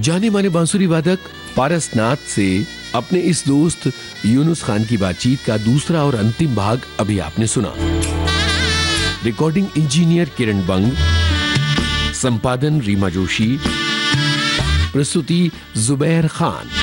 जाने माने बांसुरी वादक पारसनाथ से अपने इस दोस्त यूनुस खान की बातचीत का दूसरा और अंतिम भाग अभी आपने सुना। रिकॉर्डिंग इंजीनियर किरण बंग, संपादन रीमा जोशी, प्रस्तुति जुबैर खान।